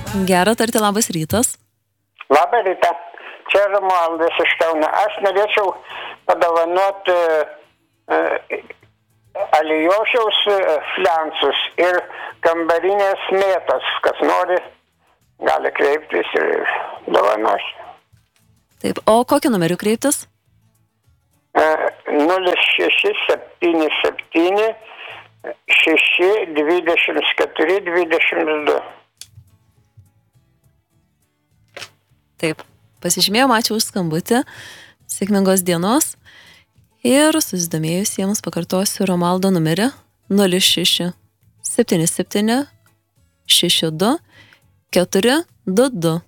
Gera tarti labas rytas. Labą rytą. Čia Romualdas iš Kauno. Aš norėčiau padovanoti alijošiaus fliansus ir kambarinės mėtos. Kas nori, gali kreiptis ir dovanos. Taip, o kokiu numeriu kreiptis? 0677 624 22. Taip, pasižymėjom, ačiū už skambutį, sėkmingos dienos ir susidomėjusiems pakartosiu Romualdo numerį 06 77 62 422.